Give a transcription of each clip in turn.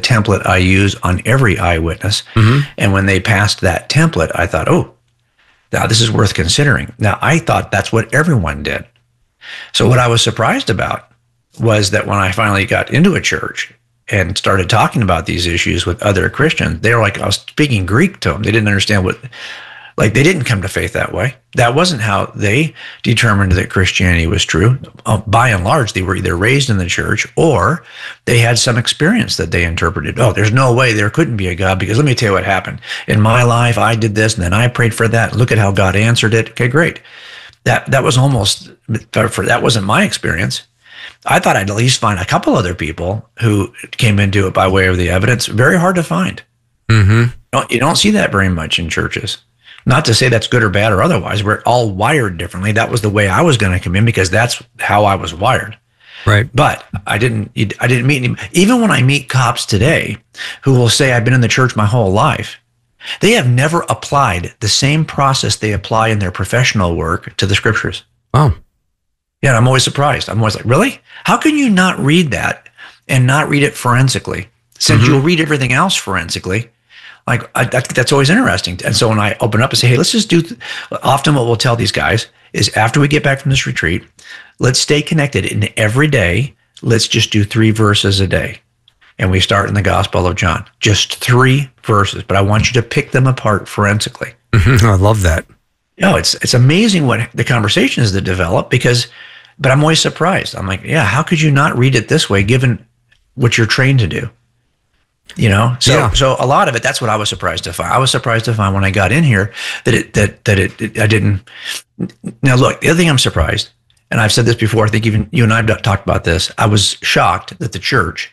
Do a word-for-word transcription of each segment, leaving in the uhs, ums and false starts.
template I use on every eyewitness. Mm-hmm. And when they passed that template, I thought, oh, now this is worth considering. Now, I thought that's what everyone did. So what I was surprised about was that when I finally got into a church and started talking about these issues with other Christians, they were like, I was speaking Greek to them. They didn't understand what, like they didn't come to faith that way. That wasn't how they determined that Christianity was true. Uh, by and large, they were either raised in the church or they had some experience that they interpreted. Oh, there's no way there couldn't be a God, because let me tell you what happened. In my life, I did this and then I prayed for that. Look at how God answered it. Okay, great. That that was almost, for that wasn't my experience. I thought I'd at least find a couple other people who came into it by way of the evidence. Very hard to find. Mm-hmm. You don't, you don't see that very much in churches. Not to say that's good or bad or otherwise. We're all wired differently. That was the way I was going to come in because that's how I was wired. Right. But I didn't. I didn't meet any. Even when I meet cops today, who will say I've been in the church my whole life, they have never applied the same process they apply in their professional work to the scriptures. Wow. Yeah, and I'm always surprised. I'm always like, really? How can you not read that and not read it forensically? Since mm-hmm. you'll read everything else forensically. Like, I, I think that's always interesting. And so when I open up and say, hey, let's just do, th-, often what we'll tell these guys is after we get back from this retreat, let's stay connected. And every day, let's just do three verses a day. And we start in the Gospel of John. Just three verses, but I want you to pick them apart forensically. Mm-hmm. I love that. You know, it's it's amazing what the conversations that develop because, but I'm always surprised. I'm like, yeah, how could you not read it this way given what you're trained to do? You know, so yeah. so a lot of it, that's what I was surprised to find. I was surprised to find when I got in here that it that that it, it I didn't. Now look, the other thing I'm surprised, and I've said this before, I think even you and I have talked about this. I was shocked that the church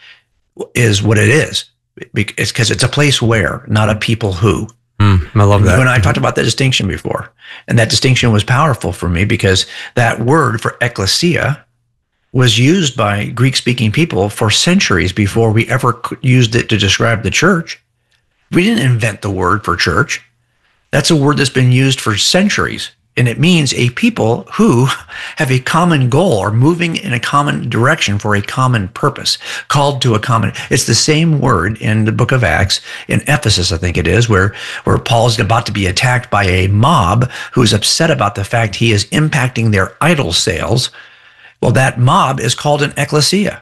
is what it is. It's because it's a place where, not a people who. Mm, I love that. When I talked about the distinction before, and that distinction was powerful for me because that word for ecclesia was used by Greek-speaking people for centuries before we ever used it to describe the church. We didn't invent the word for church. That's a word that's been used for centuries. And it means a people who have a common goal or moving in a common direction for a common purpose, called to a common. It's the same word in the book of Acts, in Ephesus, I think it is, where, where Paul's about to be attacked by a mob who's upset about the fact he is impacting their idol sales. Well, that mob is called an ecclesia.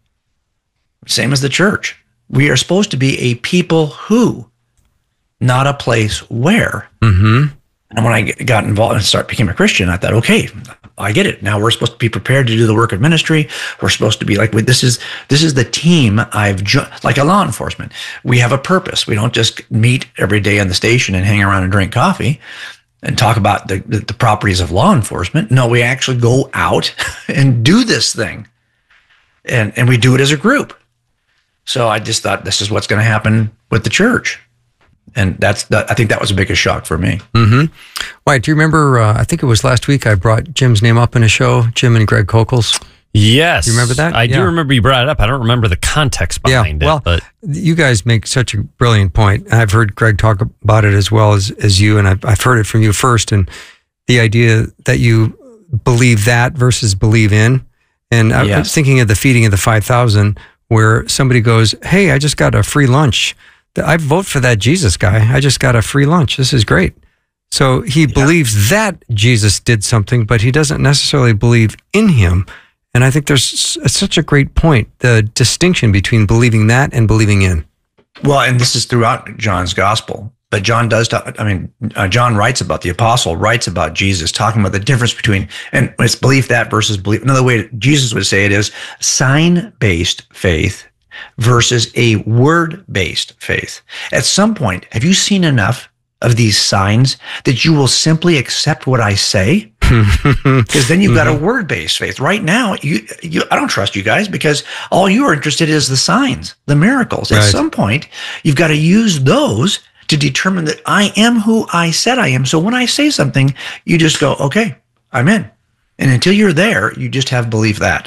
Same as the church. We are supposed to be a people who, not a place where. Mm-hmm. And when I got involved and start became a Christian, I thought, okay, I get it. Now we're supposed to be prepared to do the work of ministry. We're supposed to be like, this is this is the team I've joined, like a law enforcement. We have a purpose. We don't just meet every day on the station and hang around and drink coffee and talk about the, the, the properties of law enforcement. No, we actually go out and do this thing. And, and we do it as a group. So I just thought this is what's going to happen with the church. And that's, that, I think that was the biggest shock for me. Mm-hmm. Wyatt, do you remember, uh, I think it was last week I brought Jim's name up in a show, Jim and Greg Kokels. Yes. Do you remember that? I yeah. do remember you brought it up. I don't remember the context behind yeah, well, it. But you guys make such a brilliant point. And I've heard Greg talk about it as well as, as you, and I've, I've heard it from you first. And the idea that you believe that versus believe in. And I yes. was thinking of the feeding of the five thousand where somebody goes, hey, I just got a free lunch. I vote for that Jesus guy. I just got a free lunch. This is great. So he yeah. believes that Jesus did something, but he doesn't necessarily believe in him. And I think there's such a great point, the distinction between believing that and believing in. Well, and this is throughout John's gospel. But John does talk, I mean, uh, John writes about, the apostle writes about Jesus, talking about the difference between, and it's belief that versus belief. Another way Jesus would say it is sign-based faith versus a word-based faith. At some point, have you seen enough of these signs that you will simply accept what I say? Because then you've got a word-based faith. Right now, you, you, I don't trust you guys because all you are interested in is the signs, the miracles. At right. some point, you've got to use those to determine that I am who I said I am. So when I say something, you just go, okay, I'm in. And until you're there, you just have belief that.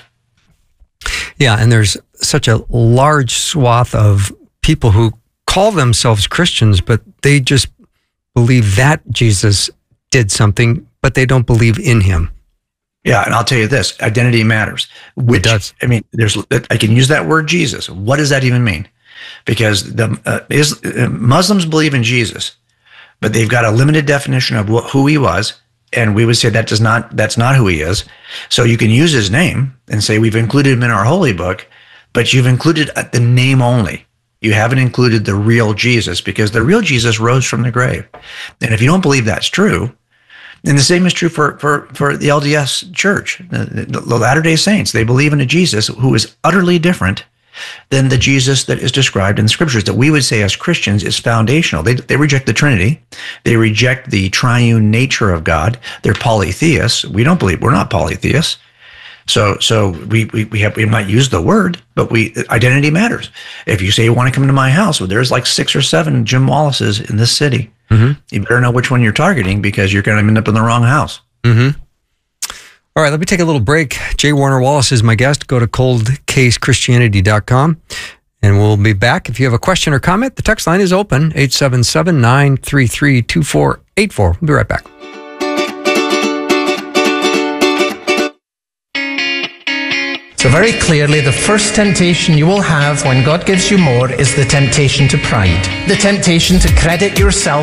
Yeah, and there's such a large swath of people who call themselves Christians, but they just believe that Jesus did something, but they don't believe in him. Yeah, and I'll tell you this, identity matters. Which, it does. I mean, there's, I can use that word Jesus. What does that even mean? because the uh, is, uh, Muslims believe in Jesus, but they've got a limited definition of what, who he was. And we would say that does not, that's not who he is. So you can use his name and say, we've included him in our holy book, but you've included the name only. You haven't included the real Jesus, because the real Jesus rose from the grave. And if you don't believe that's true, and the same is true for, for, for the L D S church, the, the Latter-day Saints, they believe in a Jesus who is utterly different than the Jesus that is described in the scriptures, that we would say as Christians is foundational. They, they reject the Trinity. They reject the triune nature of God. They're polytheists. We don't believe, we're not polytheists. So, so we, we, we have, we might use the word, but we, identity matters. If you say you want to come to my house, well, there's like six or seven Jim Wallaces in this city. Mm-hmm. You better know which one you're targeting, because you're going to end up in the wrong house. Mm-hmm. All right, let me take a little break. J. Warner Wallace is my guest. Go to cold case christianity dot com, and we'll be back. If you have a question or comment, the text line is open, eight seven seven, nine three three, two four eight four. We'll be right back. So very clearly, the first temptation you will have when God gives you more is the temptation to pride. The temptation to credit yourself